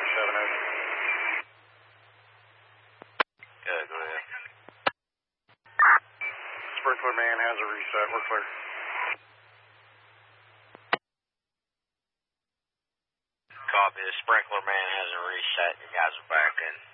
Yeah, go ahead. Sprinkler man has a reset. We're clear. Copy. The sprinkler man has a reset. You guys are back in.